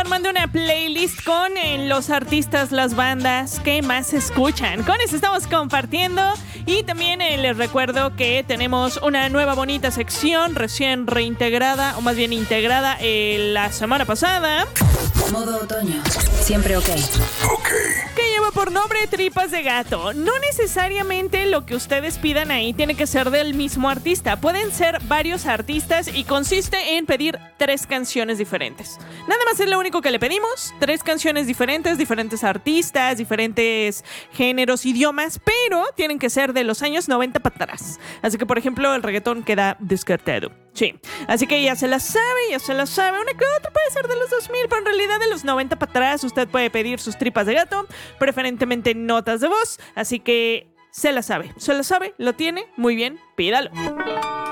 Armando una playlist con los artistas, las bandas que más se escuchan. Con eso estamos compartiendo. Y también les recuerdo que tenemos una nueva bonita sección recién reintegrada, o más bien integrada la semana pasada. Modo otoño. Siempre ok. Que lleva por nombre Tripas de Gato. No necesariamente lo que ustedes pidan ahí tiene que ser del mismo artista. Pueden ser varios artistas y consiste en pedir 3 canciones diferentes. Nada más es lo único que le pedimos. 3 canciones diferentes, diferentes artistas, diferentes géneros, idiomas, pero tienen que ser de los años 90 para atrás. Así que, por ejemplo, el reggaetón queda descartado. Sí, así que ya se la sabe. Una que otra puede ser de los 2000, pero en realidad de los 90 para atrás usted puede pedir sus tripas de gato, preferentemente notas de voz. Así que se la sabe, lo tiene, muy bien, pídalo.